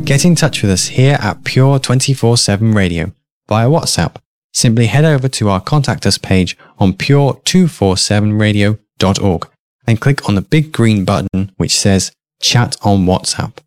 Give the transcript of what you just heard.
Get in touch with us here at Pure 24/7 Radio via WhatsApp. Simply head over to our Contact Us page on pure247radio.org and click on the big green button which says Chat on WhatsApp.